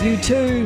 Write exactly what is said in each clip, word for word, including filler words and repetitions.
You too.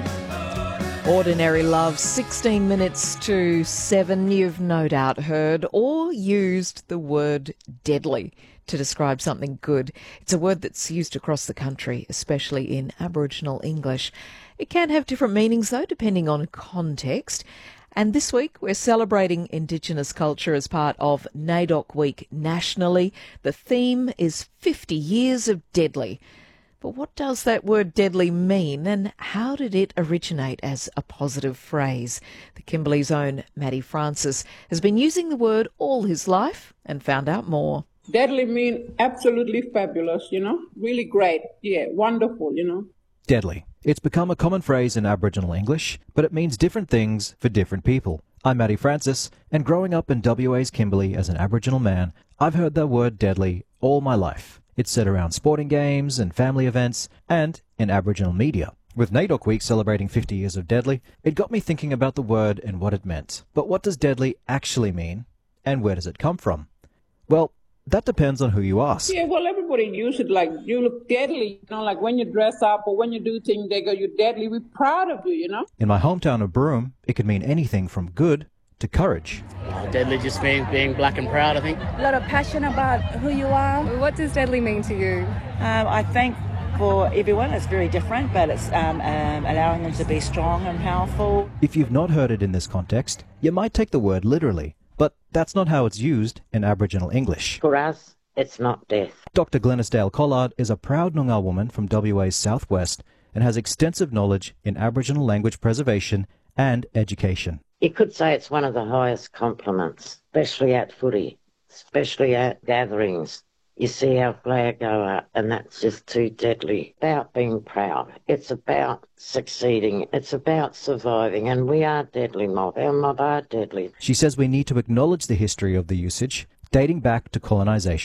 Ordinary Love, sixteen minutes to seven. You've no doubt heard or used the word deadly to describe something good. It's a word that's used across the country, especially in Aboriginal English. It can have different meanings, though, depending on context. And this week, we're celebrating Indigenous culture as part of NAIDOC Week nationally. The theme is fifty years of deadly. But what does that word deadly mean, and how did it originate as a positive phrase? The Kimberley's own Matty Francis has been using the word all his life and found out more. Deadly mean absolutely fabulous, you know, really great, yeah, wonderful, you know. Deadly. It's become a common phrase in Aboriginal English, but it means different things for different people. I'm Matty Francis, and growing up in W A's Kimberley as an Aboriginal man, I've heard the word deadly all my life. It's said around sporting games and family events, and in Aboriginal media. With NAIDOC Week celebrating fifty years of deadly, it got me thinking about the word and what it meant. But what does deadly actually mean, and where does it come from? Well, that depends on who you ask. Yeah, well, everybody use it like, you look deadly, you know, like when you dress up or when you do things, they go, you're deadly, we're proud of you, you know. In my hometown of Broome, it could mean anything from good to courage. Uh, deadly just means being black and proud, I think. A lot of passion about who you are. What does deadly mean to you? Um, I think for everyone it's very different, but it's um, um, allowing them to be strong and powerful. If you've not heard it in this context, you might take the word literally, but that's not how it's used in Aboriginal English. For us, it's not death. Doctor Glenys Dale Collard is a proud Noongar woman from W A's southwest and has extensive knowledge in Aboriginal language preservation and education. You could say it's one of the highest compliments, especially at footy, especially at gatherings. You see our flag go up, and that's just too deadly. About being proud. It's about succeeding. It's about surviving, and we are deadly mob. Our mob are deadly. She says we need to acknowledge the history of the usage, dating back to colonisation.